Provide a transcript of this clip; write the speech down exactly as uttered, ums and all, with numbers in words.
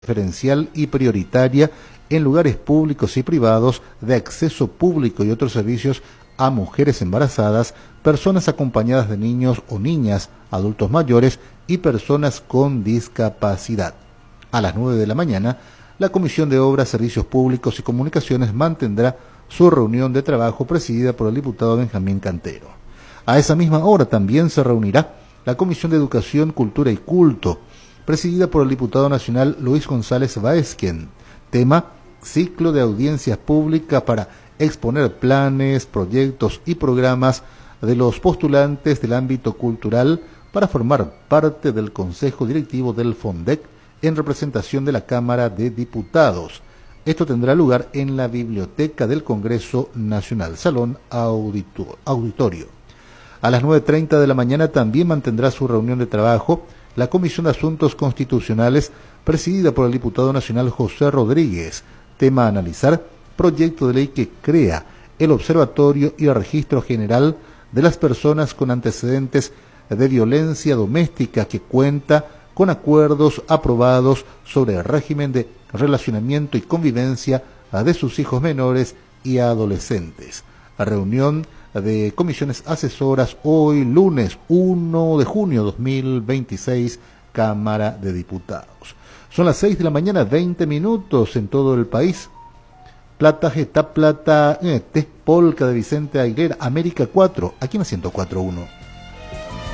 preferencial y prioritaria en lugares públicos y privados de acceso público y otros servicios a mujeres embarazadas, personas acompañadas de niños o niñas, adultos mayores y personas con discapacidad. A las nueve de la mañana, la Comisión de Obras, Servicios Públicos y Comunicaciones mantendrá su reunión de trabajo presidida por el diputado Benjamín Cantero. A esa misma hora también se reunirá la Comisión de Educación, Cultura y Culto, presidida por el diputado nacional Luis González Baezquien. Tema: ciclo de audiencias públicas para exponer planes, proyectos y programas de los postulantes del ámbito cultural para formar parte del Consejo Directivo del FONDEC en representación de la Cámara de Diputados. Esto tendrá lugar en la Biblioteca del Congreso Nacional, Salón Auditorio. A las nueve treinta de la mañana también mantendrá su reunión de trabajo la Comisión de Asuntos Constitucionales, presidida por el diputado nacional José Rodríguez. Tema a analizar: proyecto de ley que crea el Observatorio y el Registro General de las Personas con Antecedentes de Violencia Doméstica, que cuenta con acuerdos aprobados sobre el régimen de relacionamiento y convivencia de sus hijos menores y adolescentes. La reunión de comisiones asesoras hoy lunes uno de junio de dos mil veintiséis, Cámara de Diputados. Son las seis de la mañana, veinte minutos en todo el país. Plata, Geta, Plata, eh, Polka de Vicente Aguilera, América cuatro, aquí en la ciento cuatro punto uno.